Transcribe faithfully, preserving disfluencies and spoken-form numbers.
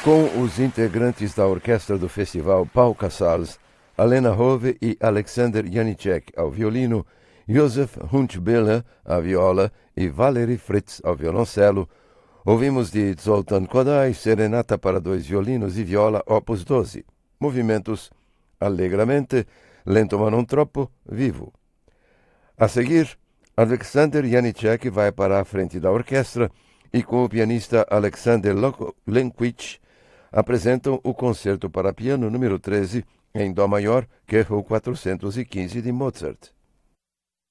com os integrantes da orquestra do festival Pau Casals, Alena Hove e Alexander Janicek ao violino, Josef Hunchbiller à viola e Valery Fritz ao violoncelo. Ouvimos de Zoltán Kodály, Serenata para dois violinos e viola, opus doze. Movimentos Allegramente, Lento ma non troppo, Vivo. A seguir, Alexander Janicek vai para a frente da orquestra e com o pianista Alexander Lenkwich apresentam o concerto para piano número treze em Dó maior, K O quatrocentos e quinze de Mozart.